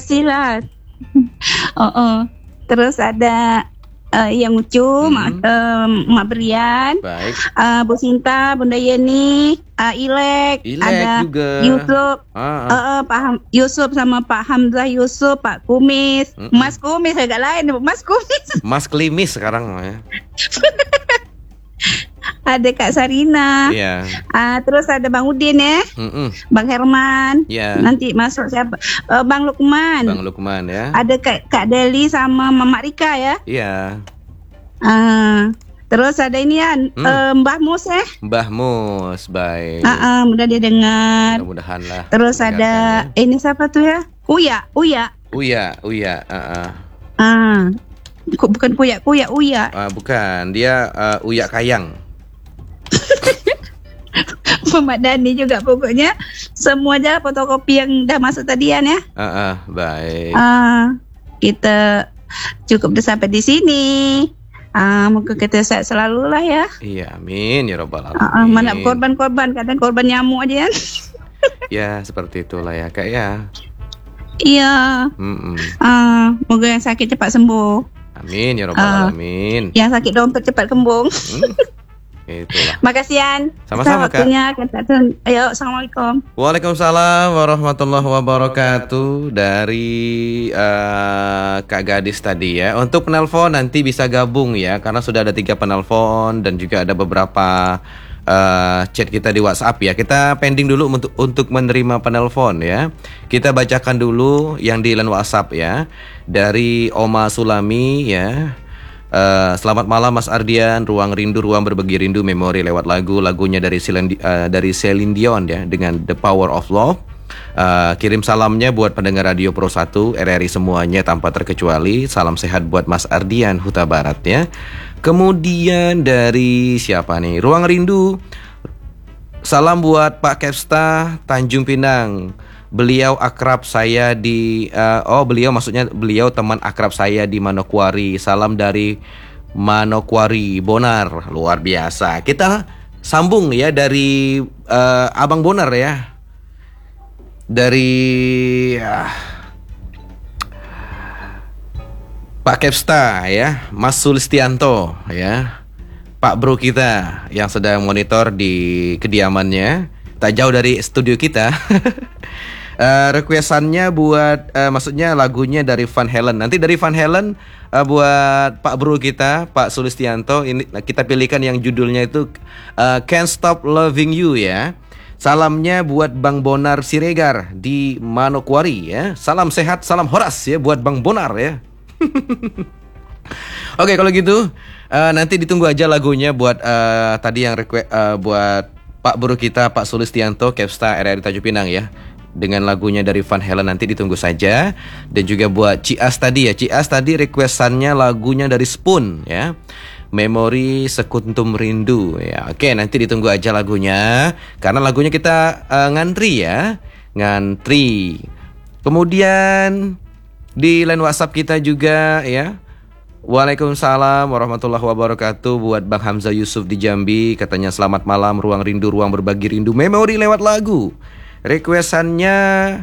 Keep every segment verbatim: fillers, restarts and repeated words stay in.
kasih lah. Oh, oh. Terus ada uh, yang Ucu, hmm. Mak, uh, Mak Brian, baik. Uh, Bu Sinta, Bunda Yeni, uh, Ilek, Ilek ada juga. Yusuf, ah, ah. Uh, uh, Pak Ham, Yusuf sama Pak Hamzah Yusuf, Pak Kumis, Mm-mm. Mas Kumis agak lain, Mas Kumis. Mas Klimis sekarang ya. Ada Kak Sarina, yeah. uh, terus ada Bang Udin ya, Mm-mm. Bang Herman, yeah. nanti masuk siapa? Uh, Bang Lukman, Bang Lukman ya. Ada Kak, Kak Deli sama Mama Rika ya. Iya. Yeah. Uh, terus ada ini ya, hmm. uh, Mbah Mus ya. Mbah Mus, baik. Uh, uh, mudah dia dengar. Mudah-mudahan lah. Terus ada ya. Ini siapa tuh ya? Uya, Uya. Uya, Uya. Uh, uh. Uh, bukan Kuya, Kuya, Uya. Uh, bukan, dia uh, Uya Kayang. Memadani juga pokoknya semua aja fotokopi yang dah masuk tadian ya. Ah, uh, uh, baik. Uh, kita cukup dah sampai di sini. Ah, uh, moga kita sehat selalu lah ya. Iya, amin ya robbal alamin. Uh, uh, mana korban-korban, kadang korban nyamuk aja kan. Ya, seperti itulah ya, Kak ya. Iya. Mm-mm. Uh, moga yang sakit cepat sembuh. Amin ya robbal uh, alamin. Yang sakit dompet cepat kembung. Hmm. Itulah. Makasih Yan. Sama-sama Kak. Ayo, assalamualaikum. Waalaikumsalam warahmatullahi wabarakatuh. Dari uh, Kak Gadis tadi ya. Untuk penelpon nanti bisa gabung ya, karena sudah ada tiga penelpon dan juga ada beberapa uh, chat kita di WhatsApp ya. Kita pending dulu untuk untuk menerima penelpon ya. Kita bacakan dulu yang di line WhatsApp ya. Dari Oma Sulami ya. Uh, selamat malam Mas Ardian, ruang rindu, ruang berbagi rindu, memori lewat lagu, lagunya dari Celine, uh, dari Celine Dion ya, dengan The Power of Love. Uh, kirim salamnya buat pendengar Radio Pro satu, R R I semuanya tanpa terkecuali. Salam sehat buat Mas Ardian, Huta Barat ya. Kemudian dari siapa nih? Ruang rindu. Salam buat Pak Kepsta, Tanjung Pinang. Beliau akrab saya di uh, oh beliau maksudnya beliau teman akrab saya di Manokwari. Salam dari Manokwari Bonar, luar biasa. Kita sambung ya dari uh, Abang Bonar ya. Dari uh, Pak Kepsta ya, Mas Sulistianto ya. Pak Bro kita yang sedang monitor di kediamannya, tak jauh dari studio kita. Uh, requestannya buat uh, maksudnya lagunya dari Van Halen. Nanti dari Van Halen uh, buat Pak Bro kita, Pak Sulistianto, ini kita pilihkan yang judulnya itu uh, Can't Stop Loving You ya. Salamnya buat Bang Bonar Siregar di Manokwari ya. Salam sehat, salam horas ya buat Bang Bonar ya. Oke, kalau gitu uh, nanti ditunggu aja lagunya buat uh, tadi yang request uh, buat Pak Bro kita, Pak Sulistianto, Kepsta R R I Tanjung Pinang ya. Dengan lagunya dari Van Halen nanti ditunggu saja. Dan juga buat Cias tadi ya, Cias tadi requestannya lagunya dari Spoon ya, Memori Sekuntum Rindu ya. Oke, nanti ditunggu aja lagunya, karena lagunya kita uh, ngantri ya, ngantri. Kemudian di line WhatsApp kita juga ya. Waalaikumsalam warahmatullahi wabarakatuh. Buat Bang Hamzah Yusuf di Jambi, katanya selamat malam, ruang rindu, ruang berbagi rindu, memori lewat lagu. Requestannya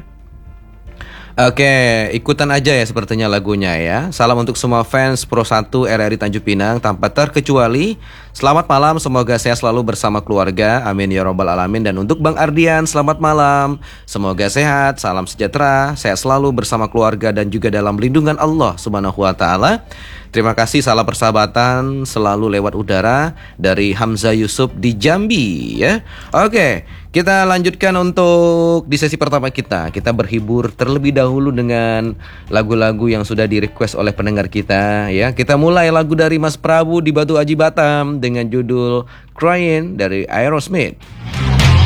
oke, ikutan aja ya sepertinya lagunya ya. Salam untuk semua fans Pro satu R R I Tanjung Pinang tanpa terkecuali. Selamat malam, semoga sehat selalu bersama keluarga, amin ya robbal alamin. Dan untuk Bang Ardian, selamat malam, semoga sehat, salam sejahtera, sehat selalu bersama keluarga dan juga dalam lindungan Allah Subhanahu wa taala. Terima kasih, salam persahabatan selalu lewat udara dari Hamzah Yusuf di Jambi ya. Oke, kita lanjutkan untuk di sesi pertama kita. Kita berhibur terlebih dahulu dengan lagu-lagu yang sudah di-request oleh pendengar kita ya. Kita mulai lagu dari Mas Prabu di Batu Aji Batam dengan judul Crying dari Aerosmith.